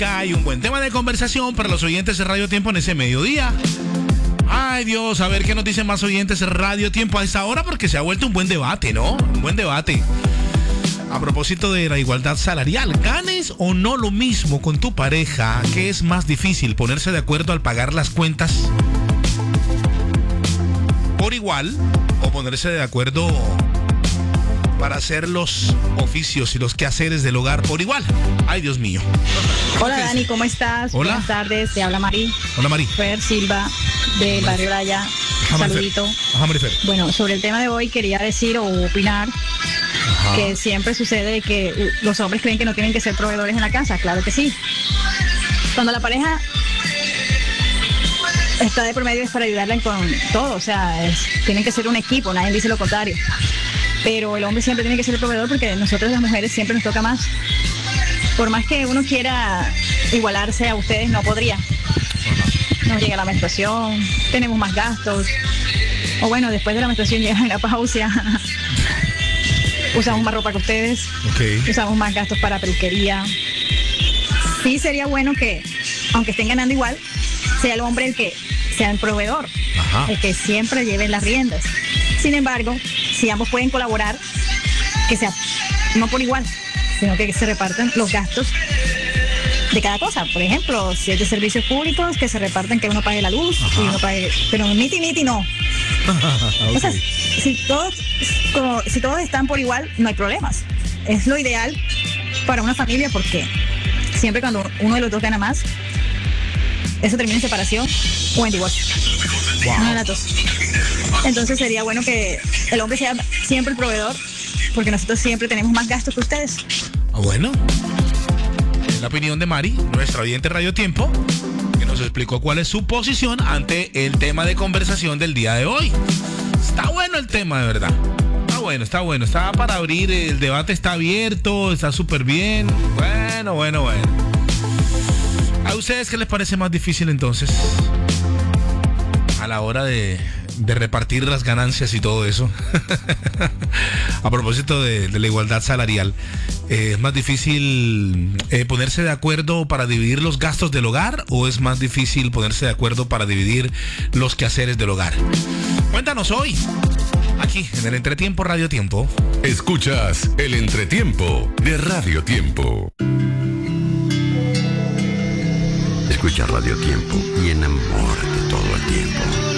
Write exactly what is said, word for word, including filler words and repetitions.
Hay un buen tema de conversación para los oyentes de Radio Tiempo en ese mediodía. Ay, Dios, a ver qué nos dicen más oyentes de Radio Tiempo a esta hora, porque se ha vuelto un buen debate, ¿no? Un buen debate. A propósito de la igualdad salarial, ¿ganes o no lo mismo con tu pareja? ¿Qué es más difícil, ponerse de acuerdo al pagar las cuentas por igual o ponerse de acuerdo para hacer los oficios y los quehaceres del hogar por igual? Ay, Dios mío. Hola, Dani, ¿cómo estás? Hola. Buenas tardes, te habla Mari. Hola, Mari. Fer Silva, de Barrio Raya. Ajá, Saludito. Ajá, Marifer. Bueno, sobre el tema de hoy quería decir o opinar Ajá. que siempre sucede que los hombres creen que no tienen que ser proveedores en la casa. Claro que sí. Cuando la pareja está de promedio es para ayudarla con todo, o sea, es, tienen que ser un equipo, nadie dice lo contrario. Pero el hombre siempre tiene que ser el proveedor porque nosotros las mujeres siempre nos toca más. Por más que uno quiera igualarse a ustedes, no podría. Nos llega la menstruación, tenemos más gastos. O bueno, después de la menstruación llega la pausa. Usamos más ropa que ustedes. Okay. Usamos más gastos para peluquería. Sí sería bueno que, aunque estén ganando igual, sea el hombre el que sea el proveedor. Ajá. El que siempre lleve las riendas. Sin embargo, si ambos pueden colaborar, que sea no por igual, sino que se repartan los gastos de cada cosa. Por ejemplo, si es de servicios públicos, que se repartan, que uno pague la luz, y uno pague, pero miti miti no. Okay. O sea, si todos, como, si todos están por igual, no hay problemas. Es lo ideal para una familia porque siempre cuando uno de los dos gana más, eso termina en separación o en divorcio. Wow. Una de las dos. Entonces sería bueno que el hombre sea siempre el proveedor, porque nosotros siempre tenemos más gastos que ustedes. Ah, bueno, la opinión de Mari, nuestra oyente Radio Tiempo, que nos explicó cuál es su posición ante el tema de conversación del día de hoy. Está bueno el tema, de verdad. Está bueno, está bueno. Está para abrir, el debate está abierto, está súper bien. Bueno, bueno, bueno. ¿A ustedes qué les parece más difícil entonces? A la hora de, de repartir las ganancias y todo eso. A propósito de, de la igualdad salarial, eh, ¿es más difícil eh, ponerse de acuerdo para dividir los gastos del hogar o es más difícil ponerse de acuerdo para dividir los quehaceres del hogar? Cuéntanos hoy, aquí en el Entretiempo Radio Tiempo. Escuchas el Entretiempo de Radio Tiempo. Escucha Radio Tiempo y enamórate todo el tiempo.